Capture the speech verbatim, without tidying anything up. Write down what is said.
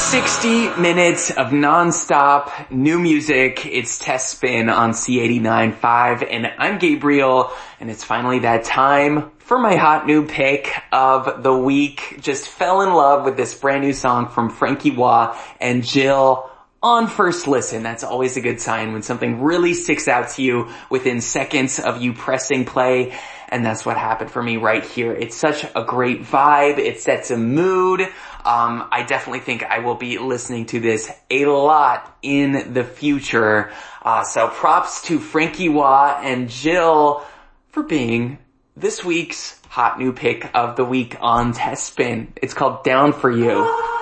sixty minutes of non-stop new music. It's Test Spin on C eighty-nine point five, and I'm Gabriel, and it's finally that time for my hot new pick of the week. Just fell in love with this brand new song from Frankie Wah and Jill on first listen. That's always a good sign when something really sticks out to you within seconds of you pressing play. And that's what happened for me right here. It's such a great vibe. It sets a mood. Um, I definitely think I will be listening to this a lot in the future. Uh, so props to Frankie Wah and Jill for being this week's hot new pick of the week on Test Spin. It's called Down For You.